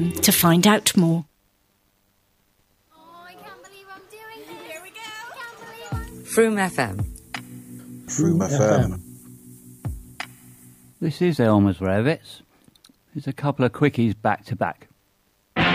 to find out more. Froome FM. Froome FM. This is Elmer's Rabbits. There's a couple of quickies back to back.